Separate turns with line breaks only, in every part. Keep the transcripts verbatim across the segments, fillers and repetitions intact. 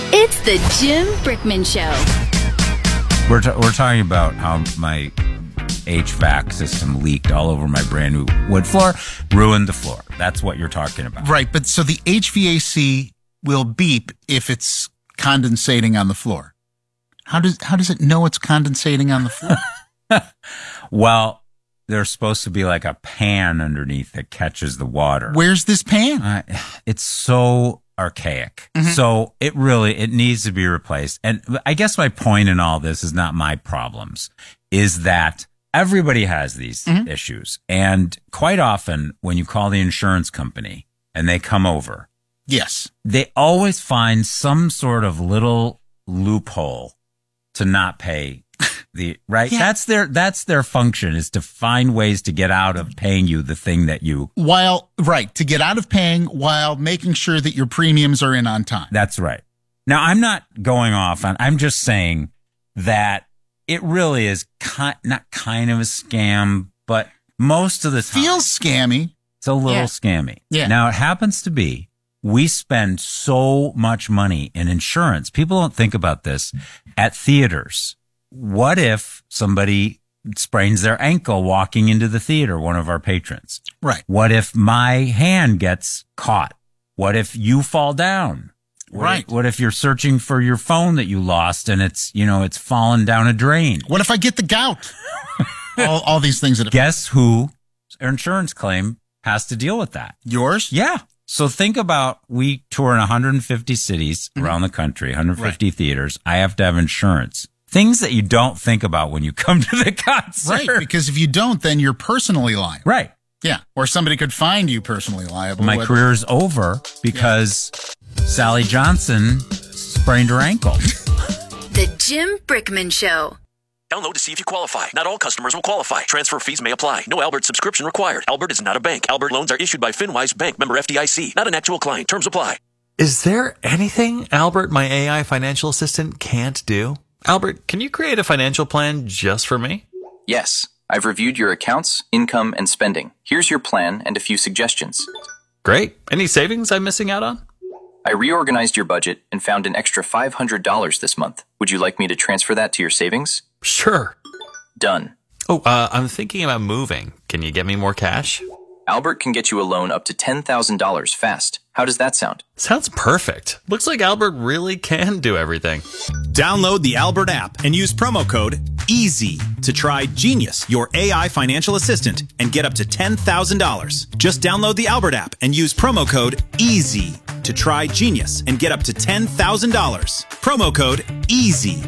It's the Jim Brickman Show.
We're, t- we're talking about how my H V A C system leaked all over my brand new wood floor, ruined the floor. That's what you're talking about.
Right, but so the H V A C will beep if it's condensating on the floor. How does how does it know it's condensating on the floor?
Well, there's supposed to be like a pan underneath that catches the water.
Where's this pan?
Uh, it's so archaic.
Mm-hmm.
So it really, it needs to be replaced. And I guess my point in all this is not my problems, is that everybody has these mm-hmm. issues. And quite often when you call the insurance company and they come over,
yes,
they always find some sort of little loophole to not pay the, right?
Yeah.
That's their, that's their function, is to find ways to get out of paying you the thing that you.
While, right, to get out of paying while making sure that your premiums are in on time.
That's right. Now, I'm not going off on, I'm just saying that it really is kind, not kind of a scam, but most of the time.
Feels scammy.
It's a little
yeah.
scammy.
Yeah.
Now, it happens to be, we spend so much money in insurance. People don't think about this at theaters. What if somebody sprains their ankle walking into the theater, one of our patrons?
Right.
What if my hand gets caught? What if you fall down? What
right.
If, what if you're searching for your phone that you lost and it's, you know, it's fallen down a drain?
What if I get the gout? all, all these things that.
Guess who? Insurance claim has to deal with that.
Yours?
Yeah. So think about, we tour in one hundred fifty cities mm-hmm. around the country, one hundred fifty right. theaters. I have to have insurance. Things that you don't think about when you come to the concert.
Right, because if you don't, then you're personally liable.
Right.
Yeah, or somebody could find you personally liable.
My with- career's over because yeah. Sally Johnson sprained her ankle.
The Jim Brickman Show.
Download to see if you qualify. Not all customers will qualify. Transfer fees may apply. No Albert subscription required. Albert is not a bank. Albert loans are issued by FinWise Bank, member F D I C. Not an actual client. Terms apply.
Is there anything Albert, my A I financial assistant, can't do? Albert, can you create a financial plan just for me?
Yes. I've reviewed your accounts, income, and spending. Here's your plan and a few suggestions.
Great. Any savings I'm missing out on?
I reorganized your budget and found an extra five hundred dollars this month. Would you like me to transfer that to your savings?
Sure.
Done.
Oh, uh, I'm thinking about moving. Can you get me more cash?
Albert can get you a loan up to ten thousand dollars fast. How does that sound?
Sounds perfect. Looks like Albert really can do everything.
Download the Albert app and use promo code EASY to try Genius, your A I financial assistant, and get up to ten thousand dollars. Just download the Albert app and use promo code EASY to try Genius and get up to ten thousand dollars. Promo code EASY.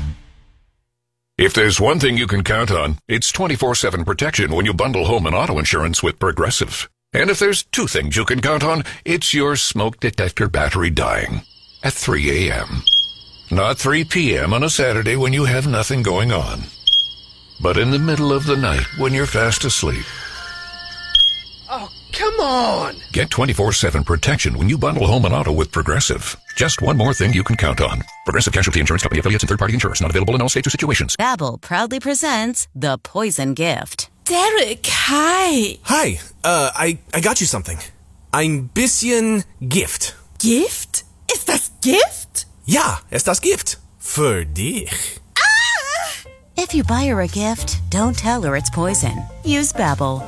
If there's one thing you can count on, it's twenty-four seven protection when you bundle home and auto insurance with Progressive. And if there's two things you can count on, it's your smoke detector battery dying at three a.m. Not three p.m. on a Saturday when you have nothing going on, but in the middle of the night when you're fast asleep.
Oh, come on!
Get twenty-four seven protection when you bundle home and auto with Progressive. Just one more thing you can count on. Progressive Casualty Insurance Company affiliates and third-party insurers. Not available in all states or situations.
Babbel proudly presents The Poison Gift.
Derek, hi.
Hi. Uh, I, I got you something. Ein bisschen Gift.
Gift? Ist das Gift?
Ja, ist das Gift. Für dich.
If you buy her a gift, don't tell her it's poison. Use Babbel.